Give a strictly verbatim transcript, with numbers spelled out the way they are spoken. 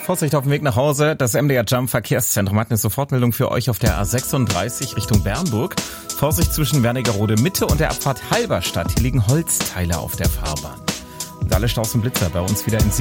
Vorsicht auf dem Weg nach Hause. Das M D R Jump Verkehrszentrum hat eine Sofortmeldung für euch auf der A sechsunddreißig Richtung Bernburg. Vorsicht zwischen Wernigerode Mitte und der Abfahrt Halberstadt. Hier liegen Holzteile auf der Fahrbahn. Und alle Staus und Blitzer bei uns wieder in